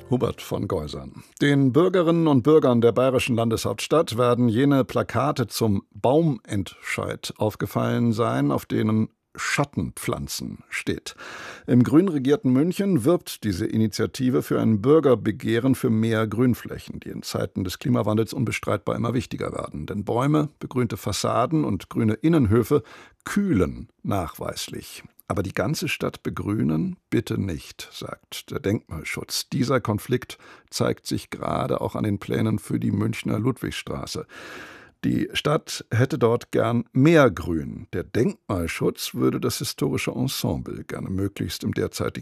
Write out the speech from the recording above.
Hubert von Geusern. Den Bürgerinnen und Bürgern der bayerischen Landeshauptstadt werden jene Plakate zum Baumentscheid aufgefallen sein, auf denen Schattenpflanzen steht. Im grün regierten München wirbt diese Initiative für ein Bürgerbegehren für mehr Grünflächen, die in Zeiten des Klimawandels unbestreitbar immer wichtiger werden. Denn Bäume, begrünte Fassaden und grüne Innenhöfe kühlen nachweislich. Aber die ganze Stadt begrünen bitte nicht, sagt der Denkmalschutz. Dieser Konflikt zeigt sich gerade auch an den Plänen für die Münchner Ludwigstraße. Die Stadt hätte dort gern mehr Grün. Der Denkmalschutz würde das historische Ensemble gerne möglichst im derzeitigen